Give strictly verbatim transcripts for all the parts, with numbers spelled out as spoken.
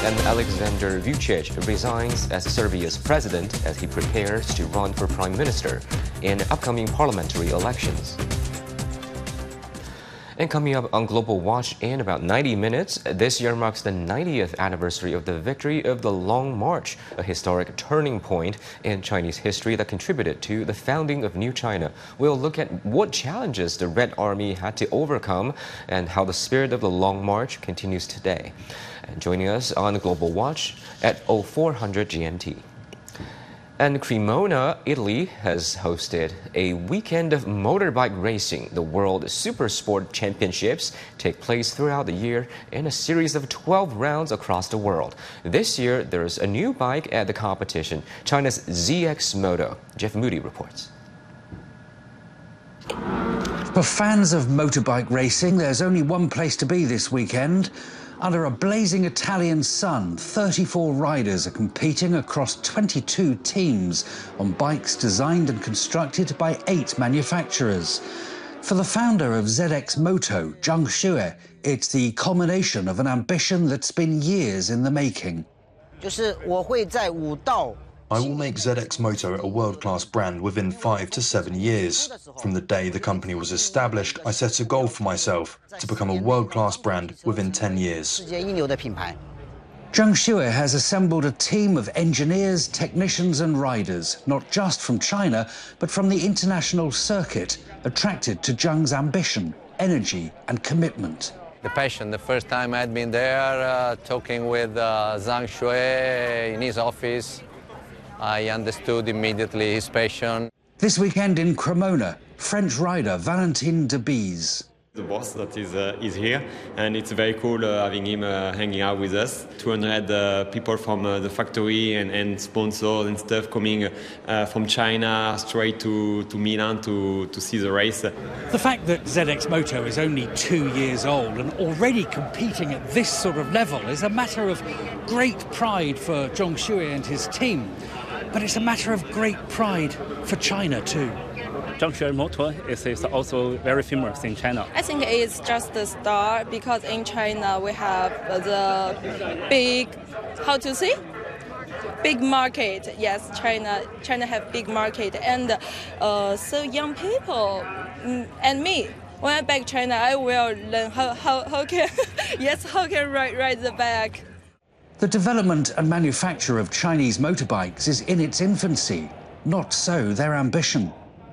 and Alexander Vučić resigns as Serbia's president as he prepares to run for prime minister in upcoming parliamentary elections. And coming up on Global Watch in about ninety minutes, this year marks the ninetieth anniversary of the victory of the Long March, a historic turning point in Chinese history that contributed to the founding of New China. We'll look at what challenges the Red Army had to overcome and how the spirit of the Long March continues today. And joining us on Global Watch at oh four hundred G M T. And Cremona, Italy, has hosted a weekend of motorbike racing. The World Supersport Championships take place throughout the year in a series of twelve rounds across the world. This year, there's a new bike at the competition, China's Z X Moto. Jeff Moody reports. For fans of motorbike racing, there's only one place to be this weekend. Under a blazing Italian sun, thirty-four riders are competing across twenty-two teams on bikes designed and constructed by eight manufacturers. For the founder of Z X Moto, Zhang Xue, it's the culmination of an ambition that's been years in the making. 就是我会在武道 I will make Z X Moto a world-class brand within five to seven years. From the day the company was established, I set a goal for myself to become a world-class brand within ten years. 世界一流的品牌。 Zhang Xue has assembled a team of engineers, technicians and riders, not just from China, but from the international circuit, attracted to Zhang's ambition, energy and commitment. The passion. The first time I'd been there, uh, talking with uh, Zhang Xue in his office, I understood immediately his passion. This weekend in Cremona, French rider Valentin Debise. The boss that is uh, is here, and it's very cool uh, having him uh, hanging out with us. two hundred uh, people from uh, the factory and, and sponsors and stuff coming uh, from China straight to, to Milan to, to see the race. The fact that Z X Moto is only two years old and already competing at this sort of level is a matter of great pride for Zhang Xue and his team. But it's a matter of great pride for China too. Zhang Xue Motor is, is also very famous in China. I think it's just the start because in China we have the big, how to say, big market. Yes, China, China have big market, and uh, so young people and me. When I back China, I will learn how how, how can yes how can ride ride the bike. The development and manufacture of Chinese motorbikes is in its infancy. Not so their ambition.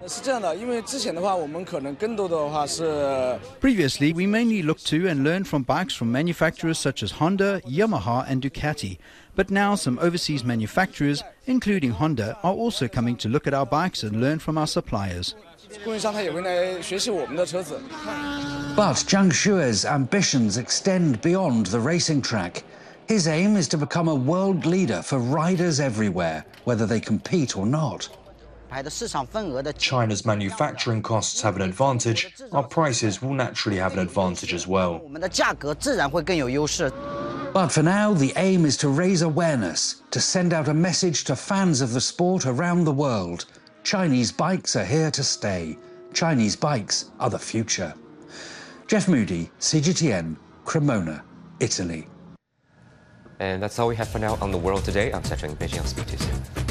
Previously, we mainly looked to and learned from bikes from manufacturers such as Honda, Yamaha and Ducati. But now some overseas manufacturers, including Honda, are also coming to look at our bikes and learn from our suppliers. But Zhang Xue's ambitions extend beyond the racing track. His aim is to become a world leader for riders everywhere, whether they compete or not. China's manufacturing costs have an advantage. Our prices will naturally have an advantage as well. But for now, the aim is to raise awareness, to send out a message to fans of the sport around the world. Chinese bikes are here to stay. Chinese bikes are the future. Jeff Moody, C G T N, Cremona, Italy. And that's all we have for now on The World Today. I'm Cedric Beijing. I'll speak to you soon.